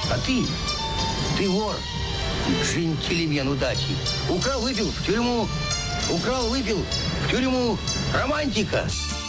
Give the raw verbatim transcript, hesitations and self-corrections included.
А ты, ты вор, джентльмен удачи. Украл, выпил в тюрьму. Украл, выпил в тюрьму. Романтика.